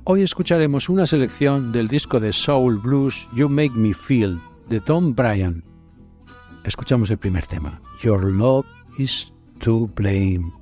Hoy escucharemos una selección del disco de Soul Blues You Make Me Feel de Tom Bryan. Escuchamos el primer tema, Your Love is to Blame.